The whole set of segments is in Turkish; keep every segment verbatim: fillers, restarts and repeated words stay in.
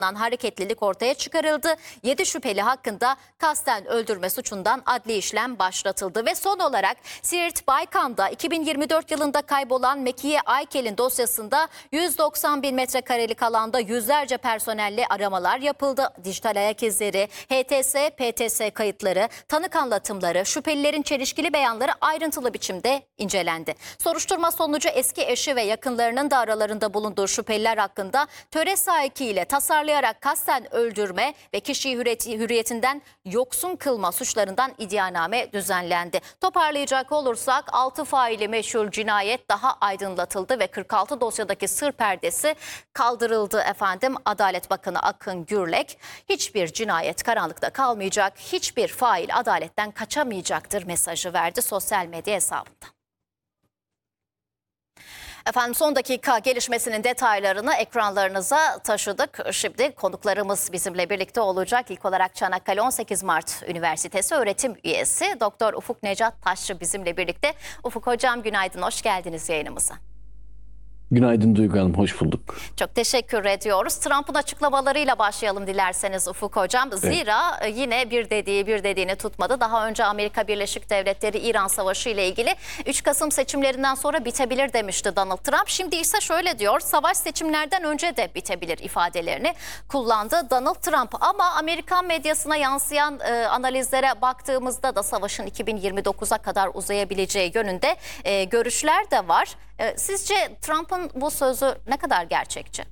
hareketlilik ortaya çıkarıldı. yedi şüpheli hakkında kasten öldürme suçundan adli işlem başlatıldı. Ve son olarak Siirt Baykan'da iki bin yirmi dört yılında kaybolan Mekiye Aykel'in dosyasında yüz doksan bin metrekarelik alanda yüzlerce personelle aramalar yapıldı. Dijital ayak izleri, H T S, P T S kayıtları, tanık anlatımları, şüphelilerin çelişkili beyanları ayrıntılı biçimde incelendi. Soruşturma sonucu eski eşi ve yakınlarının da aralarında bulunduğu şüpheliler hakkında töre sahikiyle tasarlayarak kasten öldürme ve kişiyi hürriyetinden yoksun kılma suçlarından iddianame düzenlendi. Toparlayacak olursak altı faili meşhur cinayet daha aydınlatıldı ve kırk altı dosyadaki sır perdesi kaldırıldı efendim. Adalet Bakanı Akın Gürlek hiçbir cinayet karanlıkta kalmayacak, hiçbir fail adaletten kaçamayacaktır mesajı verdi sosyal medya hesabında. Efendim son dakika gelişmesinin detaylarını ekranlarınıza taşıdık. Şimdi konuklarımız bizimle birlikte olacak. İlk olarak Çanakkale on sekiz Mart Üniversitesi öğretim üyesi Doktor Ufuk Necat Taşçı bizimle birlikte. Ufuk Hocam günaydın, hoş geldiniz yayınımıza. Günaydın Duygu Hanım, hoş bulduk. Çok teşekkür ediyoruz. Trump'ın açıklamalarıyla başlayalım dilerseniz Ufuk Hocam. Zira evet. yine bir dediği bir dediğini tutmadı. Daha önce Amerika Birleşik Devletleri İran Savaşı ile ilgili üç Kasım seçimlerinden sonra bitebilir demişti Donald Trump. Şimdi ise şöyle diyor, savaş seçimlerden önce de bitebilir ifadelerini kullandı Donald Trump. Ama Amerikan medyasına yansıyan e, analizlere baktığımızda da savaşın iki bin yirmi dokuza kadar uzayabileceği yönünde e, görüşler de var. E, sizce Trump'ın bu sözü ne kadar gerçekçi?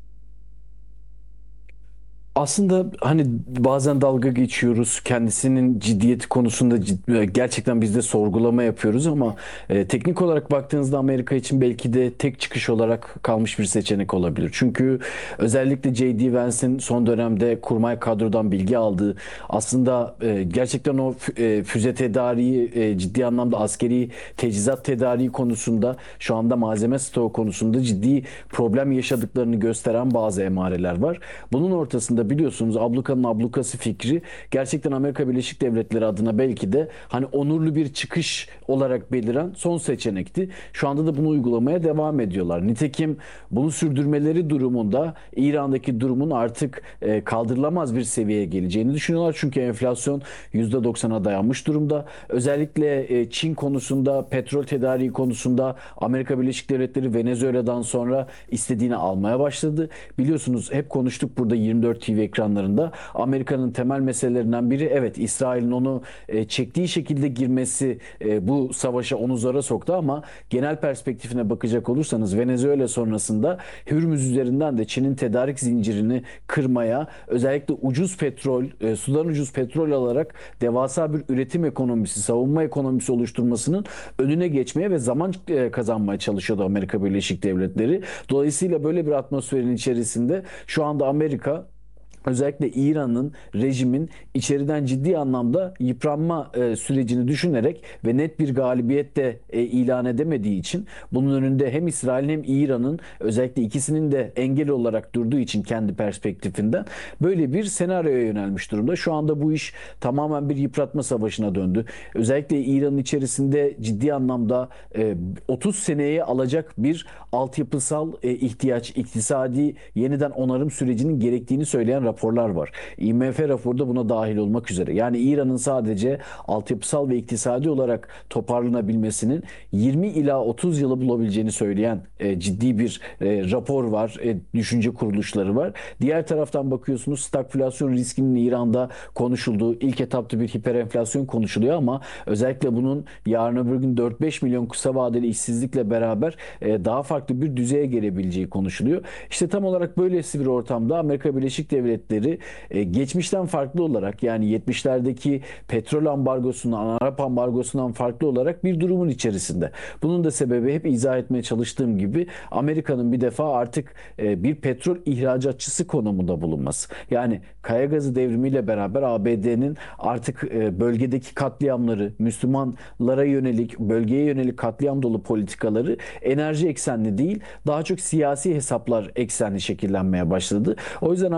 Aslında hani bazen dalga geçiyoruz, kendisinin ciddiyeti konusunda ciddi, gerçekten biz de sorgulama yapıyoruz ama e, teknik olarak baktığınızda Amerika için belki de tek çıkış olarak kalmış bir seçenek olabilir. Çünkü özellikle J D Vance'in son dönemde kurmay kadrodan bilgi aldığı, aslında e, gerçekten o e, füze tedariği, e, ciddi anlamda askeri teçhizat tedariği konusunda, şu anda malzeme stoğu konusunda ciddi problem yaşadıklarını gösteren bazı emareler var. Bunun ortasında biliyorsunuz ablukanın ablukası fikri gerçekten Amerika Birleşik Devletleri adına belki de hani onurlu bir çıkış olarak beliren son seçenekti. Şu anda da bunu uygulamaya devam ediyorlar. Nitekim bunu sürdürmeleri durumunda İran'daki durumun artık e, kaldırılamaz bir seviyeye geleceğini düşünüyorlar. Çünkü enflasyon yüzde doksana dayanmış durumda. Özellikle e, Çin konusunda, petrol tedariği konusunda Amerika Birleşik Devletleri Venezuela'dan sonra istediğini almaya başladı. Biliyorsunuz hep konuştuk burada yirmi dört T V ekranlarında. Amerika'nın temel meselelerinden biri, evet, İsrail'in onu e, çektiği şekilde girmesi e, bu savaşa onu zora soktu ama genel perspektifine bakacak olursanız Venezuela sonrasında Hürmüz üzerinden de Çin'in tedarik zincirini kırmaya, özellikle ucuz petrol, e, sudan ucuz petrol alarak devasa bir üretim ekonomisi, savunma ekonomisi oluşturmasının önüne geçmeye ve zaman e, kazanmaya çalışıyordu Amerika Birleşik Devletleri. Dolayısıyla böyle bir atmosferin içerisinde şu anda Amerika, özellikle İran'ın, rejimin içeriden ciddi anlamda yıpranma e, sürecini düşünerek ve net bir galibiyet de e, ilan edemediği için, bunun önünde hem İsrail'in hem İran'ın, özellikle ikisinin de engel olarak durduğu için kendi perspektifinden böyle bir senaryoya yönelmiş durumda. Şu anda bu iş tamamen bir yıpratma savaşına döndü. Özellikle İran'ın içerisinde ciddi anlamda e, otuz seneye alacak bir altyapısal e, ihtiyaç, iktisadi yeniden onarım sürecinin gerektiğini söyleyen raporlar var. I M F raporu da buna dahil olmak üzere. Yani İran'ın sadece altyapısal ve iktisadi olarak toparlanabilmesinin yirmi ila otuz yılı bulabileceğini söyleyen e, ciddi bir e, rapor var, e, düşünce kuruluşları var. Diğer taraftan bakıyorsunuz stagflasyon riskinin İran'da konuşulduğu, ilk etapta bir hiperenflasyon konuşuluyor ama özellikle bunun yarın öbür gün dört beş milyon kısa vadeli işsizlikle beraber e, daha farklı bir düzeye gelebileceği konuşuluyor. İşte tam olarak böylesi bir ortamda Amerika Birleşik Devletleri geçmişten farklı olarak, yani yetmişlerdeki petrol ambargosundan, Arap ambargosundan farklı olarak bir durumun içerisinde. Bunun da sebebi, hep izah etmeye çalıştığım gibi, Amerika'nın bir defa artık bir petrol ihracatçısı konumunda bulunması. Yani kaya gazı devrimiyle beraber A B D'nin artık bölgedeki katliamları, Müslümanlara yönelik, bölgeye yönelik katliam dolu politikaları enerji eksenli değil, daha çok siyasi hesaplar eksenli şekillenmeye başladı. O yüzden Amerika evet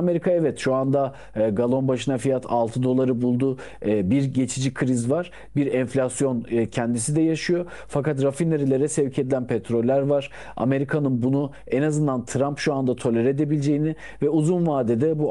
evet şu anda e, galon başına fiyat altı doları buldu. E, bir geçici kriz var. Bir enflasyon e, kendisi de yaşıyor. Fakat rafinerilere sevk edilen petroller var. Amerika'nın bunu en azından Trump şu anda tolere edebileceğini ve uzun vadede bu